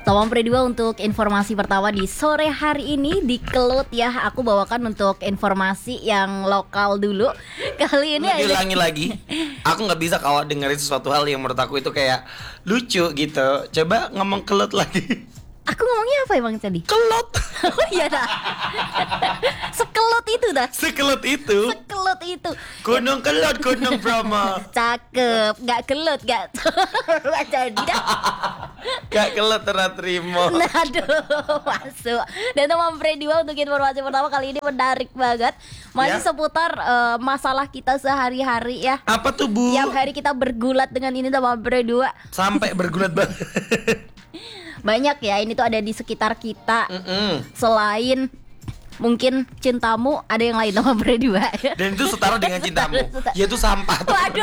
Tawampre 2 untuk informasi pertama di sore hari ini di Kelut ya. Aku bawakan untuk informasi yang lokal dulu. Kali ini diulangi lagi. Aku nggak bisa kalau dengerin sesuatu hal yang menurut aku itu kayak lucu gitu. Coba ngomong Kelut lagi. Aku ngomongnya apa emang tadi? Kelut. Oh iya dah. Sekelut itu dah. Sekelut itu. Sekelut itu. Gunung Kelut, Gunung Bromo. Cakep, gak kelut, gak jadi dah. Gak kelut terima. Nah, aduh, masuk. Dan Tawampre 2 untuk informasi pertama kali ini menarik banget. Masih Ya. seputar masalah kita sehari-hari ya. Apa tuh Bu? Tiap hari kita bergulat dengan ini Tawampre 2. Sampai bergulat banget. Banyak ya, ini tuh ada di sekitar kita. Selain mungkin cintamu, ada yang lain Tawampre 2 ya. Dan itu setara dengan cintamu. Yaitu sampah. Waduh.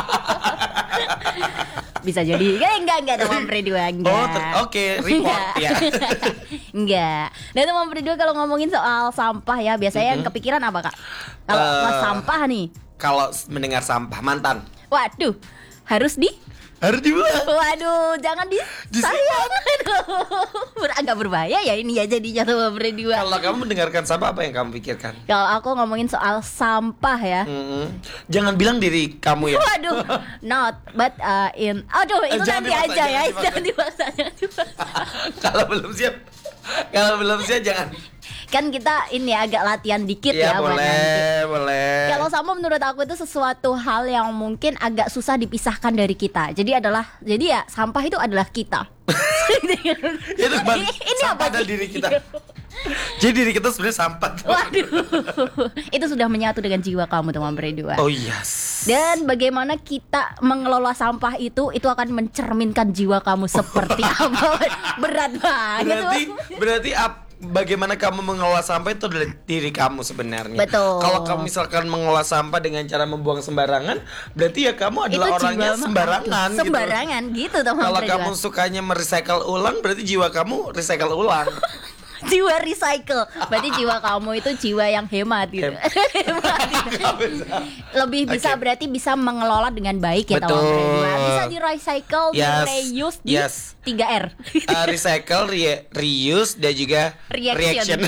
Bisa jadi. Enggak Tawampre 2 enggak. Oh, oke, report ya. Enggak. Dan Tawampre 2 kalau ngomongin soal sampah ya, biasanya yang kepikiran apa, Kak? Kalau sampah nih. Kalau mendengar sampah mantan, Waduh, harus dibuang. Waduh, jangan disayang. Agak berbahaya ya ini ya jadinya Tawampre 2. Kalau kamu mendengarkan sampah, apa yang kamu pikirkan? Kalau aku ngomongin soal sampah ya. Jangan bilang diri kamu ya. Waduh, not but in. Aduh, itu Jangan nanti dipaksa, aja ya. jangan dipaksa. Jangan dipaksa. Kalau belum siap, jangan. Kan kita ini agak latihan dikit ya, buat nanti. boleh. Kalau sampah menurut aku itu sesuatu hal yang mungkin agak susah dipisahkan dari kita. Jadi ya sampah itu adalah kita. Itu Ini sampah apa adalah sih? diri kita. Jadi diri kita sebenarnya sampah. Waduh, itu sudah menyatu dengan jiwa kamu Tawampre 2. Oh yes. Dan bagaimana kita mengelola sampah itu akan mencerminkan jiwa kamu seperti apa. Berat banget. Berarti bagaimana kamu mengelola sampah itu adalah diri kamu sebenarnya. Betul. Kalau kamu misalkan mengelola sampah dengan cara membuang sembarangan, berarti ya kamu adalah Itu orangnya jiwa sembarangan gitu. Sembarangan gitu Tawampre 2. Kalau kamu sukanya merecycle ulang, berarti jiwa kamu recycle ulang. Jiwa recycle. Berarti jiwa kamu itu jiwa yang hemat gitu. Hemat gitu. Lebih bisa Oke. berarti bisa mengelola dengan baik ya Betul. Tawampre 2. Bisa di recycle, di Yes. reuse, di Yes. 3R. Recycle, reuse, dan juga Reaction.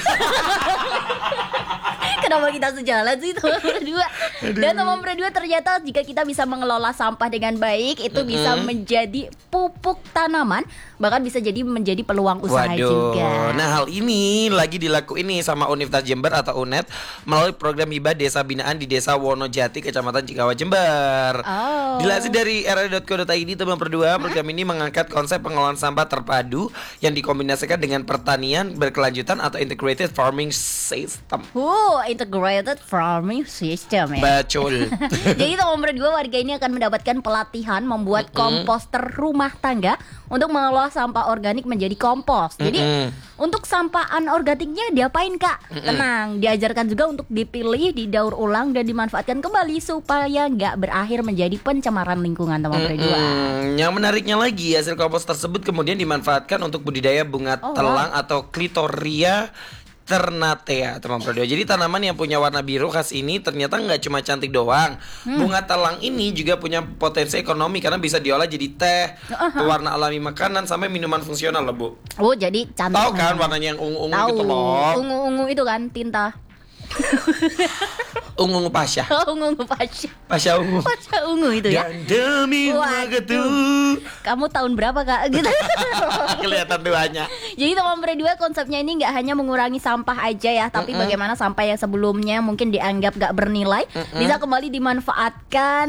Kenapa kita sejalan sih Tawampre 2? Dan Tawampre 2 ternyata jika kita bisa mengelola sampah dengan baik, itu bisa menjadi pupuk tanaman, bahkan bisa jadi menjadi peluang usaha juga. Nah hal ini lagi dilakuin nih sama Universitas Jember atau UNED melalui program hibah desa binaan di Desa Wonojati, Kecamatan Cikawa, Jember. Oh. Dilansir dari rri.co.id, Tawampre 2, program ini mengangkat konsep pengelolaan sampah terpadu yang dikombinasikan dengan pertanian berkelanjutan atau integrated farming system. Integrated farming system ya. Betul. Jadi Tawampre 2 warga ini akan mendapatkan pelatihan membuat komposter rumah tangga untuk mengelola sampah organik menjadi kompos. Jadi untuk sampah anorganiknya diapain Kak? Tenang, diajarkan juga untuk dipilih, didaur ulang dan dimanfaatkan kembali supaya nggak berakhir menjadi pencemaran lingkungan Tawampre 2. Yang menariknya lagi, hasil kompos tersebut kemudian dimanfaatkan untuk budidaya bunga telang atau Clitoria ternatea, Tawampre 2. Jadi tanaman yang punya warna biru khas ini ternyata nggak cuma cantik doang. Bunga telang ini juga punya potensi ekonomi karena bisa diolah jadi teh, pewarna alami makanan, sampai minuman fungsional loh Bu. Oh jadi cantik. Tahu kan warnanya yang ungu-ungu Tahu. gitu loh. Ungu-ungu itu kan tinta. Ungu-ungu pasya. Ungu-ungu pasya. Pasya ungu. Pasya ungu itu ya. Dan demi waktu. Kamu tahun berapa Kak? Gitu. Kelihatan tuanya. Jadi Tawampre 2 konsepnya ini nggak hanya mengurangi sampah aja ya, tapi bagaimana sampah yang sebelumnya mungkin dianggap nggak bernilai bisa kembali dimanfaatkan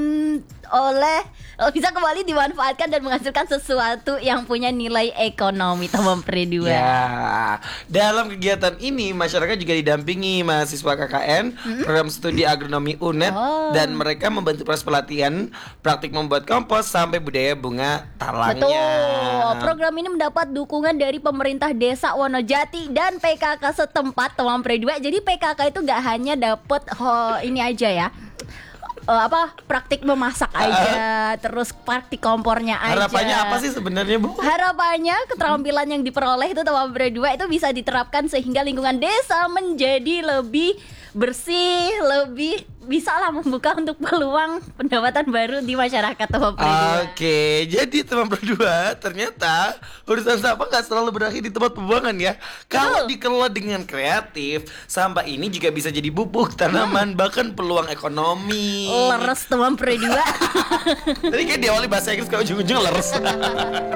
dan menghasilkan sesuatu yang punya nilai ekonomi Tawampre 2. Ya, dalam kegiatan ini masyarakat juga didampingi mahasiswa KKN program studi agronomi UNED dan mereka membantu proses pelatihan praktik membuat kompos sampai budaya bunga talangnya. Betul. Program ini mendapat dukungan dari pemerintah Desa Wonojati dan PKK setempat Tawampre 2. Jadi PKK itu nggak hanya dapat ini aja ya. Praktik memasak aja, terus praktik kompornya aja. Harapannya apa sih sebenarnya Bu? Harapannya keterampilan yang diperoleh itu Tawampre 2 itu bisa diterapkan sehingga lingkungan desa menjadi lebih bersih, lebih bisa lah membuka untuk peluang pendapatan baru di masyarakat teman berdua. Oke, jadi teman berdua ternyata urusan sampah nggak selalu berakhir di tempat pembuangan ya. Kalau dikelola dengan kreatif, sampah ini juga bisa jadi pupuk tanaman bahkan peluang ekonomi. Leres teman berdua. Tadi kayak diawali bahasa Inggris, kalau ujung-ujung leres.